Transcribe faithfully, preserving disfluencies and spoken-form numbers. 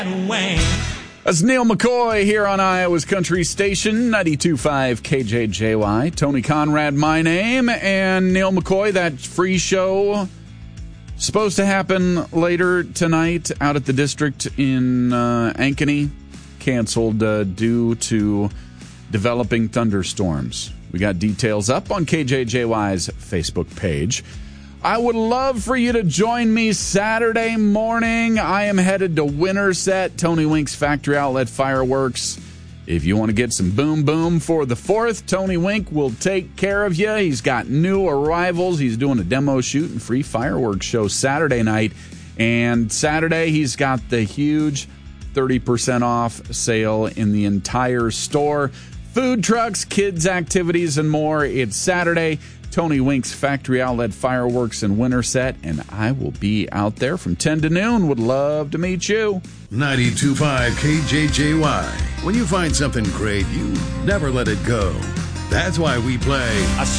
That's Neil McCoy here on Iowa's Country Station, ninety-two point five K J J Y. Tony Conrad, my name, and Neil McCoy. That free show supposed to happen later tonight out at the district in uh, Ankeny. Canceled uh, due to developing thunderstorms. We got details up on K J J Y's Facebook page. I would love for you to join me Saturday morning. I am headed to Winterset, Tony Wink's Factory Outlet Fireworks. If you want to get some boom boom for the fourth, Tony Wink will take care of you. He's got new arrivals. He's doing a demo shoot and free fireworks show Saturday night. And Saturday, he's got the huge thirty percent off sale in the entire store. Food trucks, kids' activities, and more. It's Saturday. Tony Wink's Factory Outlet Fireworks in Winterset, and I will be out there from ten to noon. Would love to meet you. ninety-two point five K J J Y. When you find something great, you never let it go. That's why we play